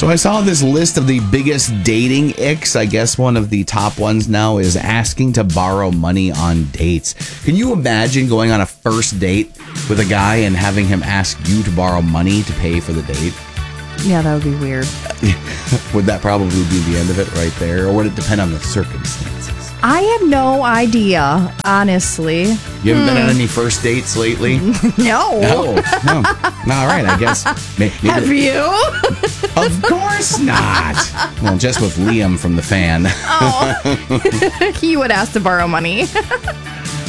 So I saw this list of the biggest dating icks. I guess one of the top ones now is asking to borrow money on dates. Can you imagine going on a first date with a guy and having him ask you to borrow money to pay for the date? Yeah, that would be weird. Would that probably be the end of it right there? Or would it depend on the circumstances? I have no idea, honestly. You haven't been on any first dates lately? No. No. All right, I guess. Maybe Have you? Of course not. Well, just with Liam from The Fan. Oh. He would ask to borrow money.